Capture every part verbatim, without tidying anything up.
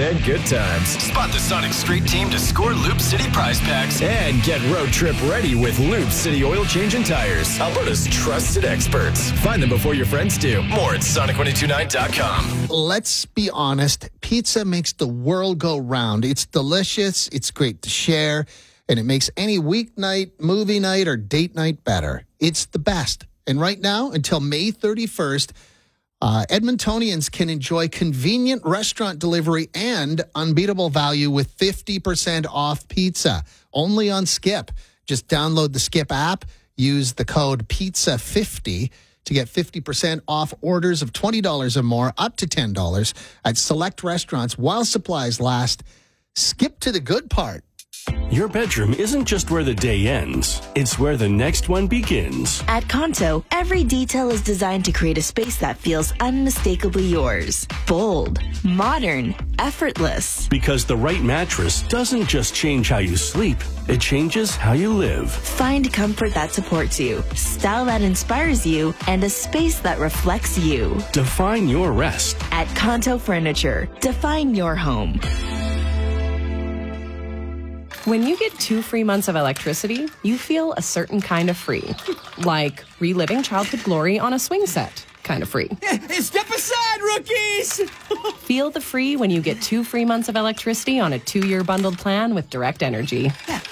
and good times. Spot the Sonic Street team to score Loop City prize packs. And get road trip ready with Loop City Oil Change and Tires, Alberta's trusted experts. Find them before your friends do. More at Sonic ten twenty-nine dot com. Let's be honest. Pizza makes the world go round. It's delicious. It's great to share. And it makes any weeknight, movie night, or date night better. It's the best. And right now, until May thirty-first, uh, Edmontonians can enjoy convenient restaurant delivery and unbeatable value with fifty percent off pizza. Only on Skip. Just download the Skip app. Use the code pizza fifty to get fifty percent off orders of twenty dollars or more, up to ten dollars at select restaurants while supplies last. Skip to the good part. Your bedroom isn't just where the day ends. It's where the next one begins. At Kanto, every detail is designed to create a space that feels unmistakably yours. Bold, modern, effortless. Because the right mattress doesn't just change how you sleep, it changes how you live. Find comfort that supports you, style that inspires you, and a space that reflects you. Define your rest. At Kanto Furniture, define your home. When you get two free months of electricity, you feel a certain kind of free. Like reliving childhood glory on a swing set. Kind of free. Step aside, rookies! Feel the free when you get two free months of electricity on a two-year bundled plan with Direct Energy.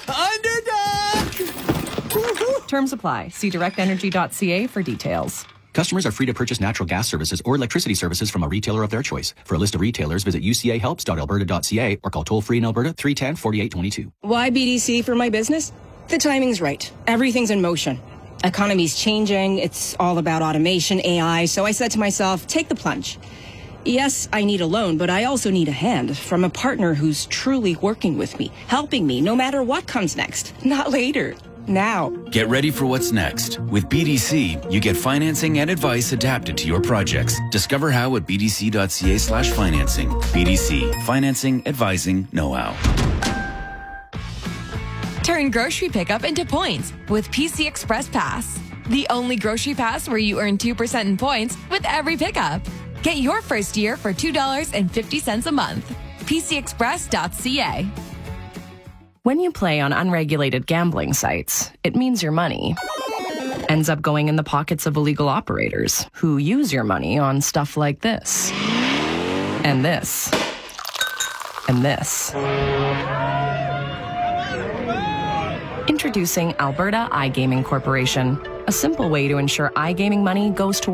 Underdog! Terms apply. See direct energy dot c a for details. Customers are free to purchase natural gas services or electricity services from a retailer of their choice. For a list of retailers, visit u c a helps dot alberta dot c a or call toll-free in Alberta three one zero, four eight two two. Why B D C for my business? The timing's right. Everything's in motion. Economy's changing. It's all about automation, A I. So I said to myself, take the plunge. Yes, I need a loan, but I also need a hand from a partner who's truly working with me, helping me no matter what comes next. Not later. Now. Get ready for what's next. With B D C, you get financing and advice adapted to your projects. Discover how at b d c dot c a slash financing. B D C, financing, advising, know-how. Turn grocery pickup into points with P C Express Pass. The only grocery pass where you earn two percent in points with every pickup. Get your first year for two dollars and fifty cents a month. p c express dot c a. When you play on unregulated gambling sites, it means your money ends up going in the pockets of illegal operators who use your money on stuff like this, and this, and this. Introducing Alberta iGaming Corporation, a simple way to ensure iGaming money goes to